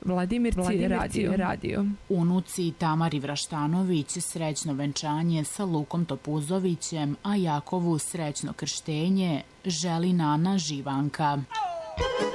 Vladimir radio. Unuci Tamari Vraštanović srećno venčanje sa Lukom Topuzovićem, a Jakovu srećno krštenje želi Nana Živanka.